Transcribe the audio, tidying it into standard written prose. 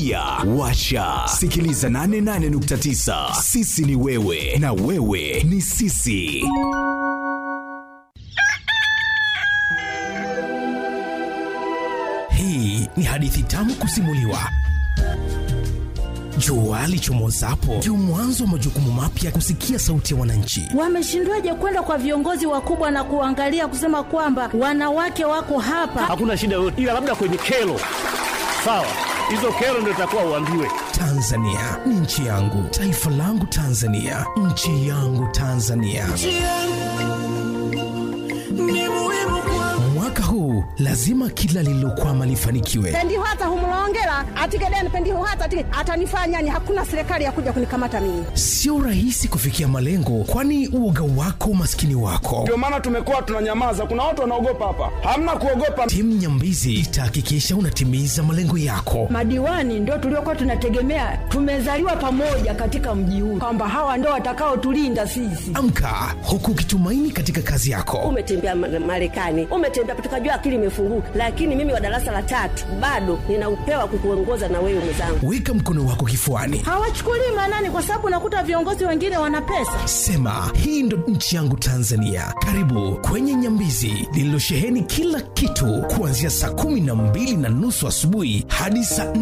pia washa. Sikiliza 88.9. Sisi ni wewe na wewe ni sisi. Hii ni hadithi tamu kusimuliwa. Jua lichomozapo ndio mwanzo wa majukumu mapya. Kusikia sauti ya wananchi. Wameshindwaje kwenda kwa viongozi wakubwa na kuangalia kusema kwamba wanawake wako hapa? Hakuna shida yoyote, ila labda kwenye kero. Sawa, hizo kero ndio itakuwa uambiwe. Tanzania ni nchi yangu, taifa langu Tanzania, nchi yangu Tanzania. Mwaka huu lazima kila lililokwama lifanikiwe. Pendi hata humulongela atikeden pendi hata atanifanya ni hakuna serikali ya kuja kunikamata mimi. Sio rahisi kufikia malengo, kwani uoga wako umaskini wako. Ndio maana tumekuwa tunanyamaza. Kuna watu wanaogopa hapa. Hamna kuogopa. Timu Nyambizi itahakikisha unatimiza malengo yako. Madiwani ndio tuliokuwa tunategemea. Tumezaliwa pamoja katika mji huu, kwamba hawa ndio watakao tulinda sisi. Amka huku ukitumaini katika kazi yako. Umetembea Marekani, umetembea tukajua akili imefunguka, lakini mimi wa darasa la 3 bado nina upewa kukuongoza na wewe mwenzangu. Weka mkono wako kifuani. Hawachukui maanani kwa sababu nakuta viongozi wengine wana pesa. Sema, hii ndo nchi yangu Tanzania. Karibu kwenye Nyambizi lililosheheni kila kitu kuanzia saa 12:30 asubuhi hadi saa